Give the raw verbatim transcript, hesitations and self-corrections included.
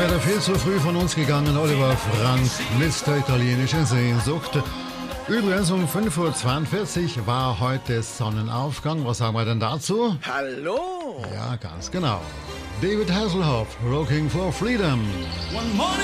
Leider viel zu früh von uns gegangen, Oliver Frank, Mister Italienische Sehnsucht. Übrigens um fünf Uhr zweiundvierzig war heute Sonnenaufgang. Was sagen wir denn dazu? Hallo! Ja, ganz genau. David Hasselhoff, Rocking for Freedom. One morning